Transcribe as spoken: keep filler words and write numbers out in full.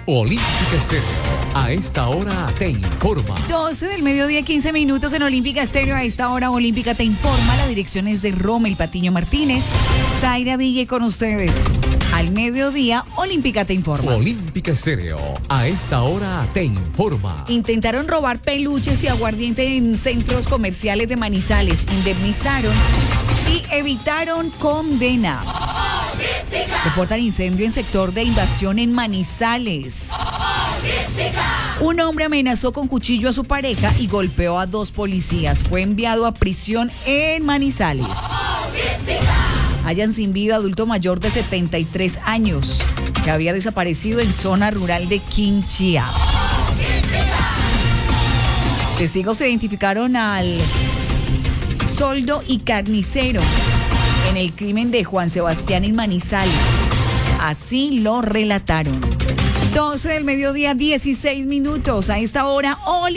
Olímpica Estéreo. A esta hora te informa. doce del mediodía, quince minutos en Olímpica Estéreo. A esta hora Olímpica te informa. La dirección es de Rommel Patiño Martínez. Zaira D J con ustedes. Al mediodía, Olímpica te informa. Olímpica Estéreo. A esta hora te informa. Intentaron robar peluches y aguardiente en centros comerciales de Manizales. Indemnizaron y evitaron condena. ¡Olímpica! Reportan incendio en sector de invasión en Manizales. ¡Olímpica! Un hombre amenazó con cuchillo a su pareja y golpeó a dos policías. Fue enviado a prisión en Manizales. ¡Olímpica! Hallan sin vida adulto mayor de setenta y tres años que había desaparecido en zona rural de Quinchía. Testigos identificaron al soldo y carnicero en el crimen de Juan Sebastián en Manizales. Así lo relataron. doce del mediodía, dieciséis minutos. A esta hora, Oli.